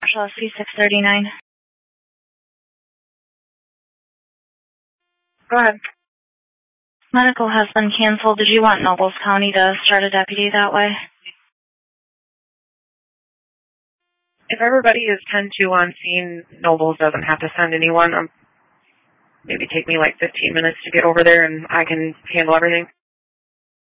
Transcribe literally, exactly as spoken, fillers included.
Marshall S C six thirty-nine. Go ahead. Medical has been canceled. Did you want Nobles County to start a deputy that way? If everybody is ten two on scene, Nobles doesn't have to send anyone. Um, maybe take me like fifteen minutes to get over there and I can handle everything.